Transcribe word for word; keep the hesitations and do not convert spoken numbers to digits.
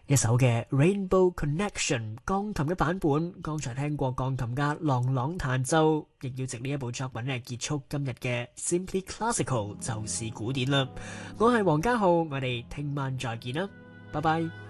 一首嘅 Rainbow Connection 鋼琴嘅版本，剛才聽過鋼琴家郎朗彈奏，亦要藉呢一部作品咧結束今日嘅 Simply Classical 就是古典啦。我係黃家浩，我哋聽晚再見啦，拜拜。